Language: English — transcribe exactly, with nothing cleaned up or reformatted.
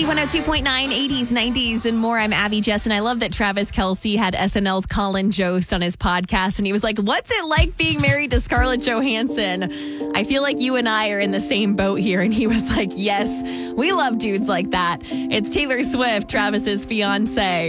one oh two point nine, eighties, nineties, and more. I'm Abby Jess, and I love that Travis Kelce had S N L's Colin Jost on his podcast, and he was like, what's it like being married to Scarlett Johansson? I feel like you and I are in the same boat here. And he was like, yes, we love dudes like that. It's Taylor Swift, Travis's fiance.